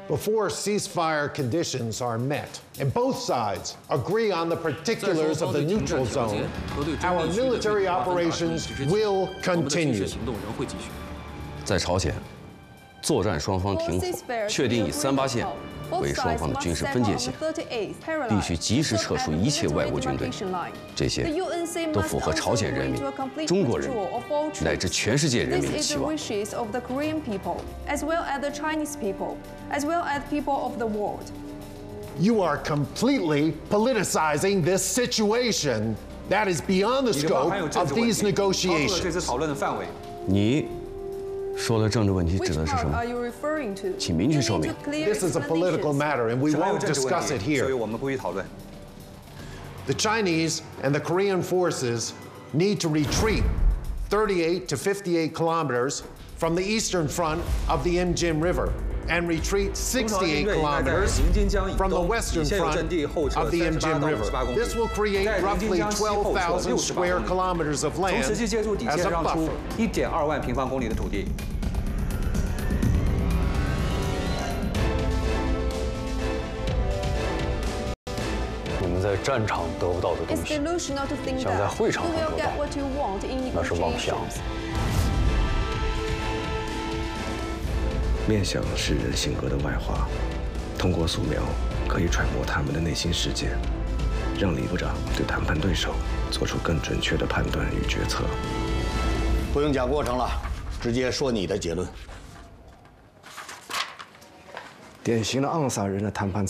Before ceasefire conditions are met, and both sides agree on the particulars of the neutral zone, our military operations will continue. 在朝鲜，作战双方停火，确定以3·8线为双方的军事分界线，必须及时撤出一切外国军队。这些都符合朝鲜人民、中国人民乃至全世界人民的期望。 You are completely politicizing this situation. That is beyond the scope of these negotiations. 你说的政治问题指的是什么？请明确说明。 This is a political matter, and we won't discuss it here. The Chinese and the Korean forces need to retreat 38 to 58 kilometers from the eastern front of the Imjin River and retreat 68 kilometers from the western front of the Imjin River. This will create roughly 12,000 square kilometers of land as a buffer. 1.2万平方公里的土地。 你们在战场得不到的东西，想在会场上得到，那是妄想。 面相是人性格的外化，通过素描可以揣摩他们的内心世界，让李部长对谈判对手做出更准确的判断与决策。 不用讲过程了，直接说你的结论。 典型的昂萨人的谈判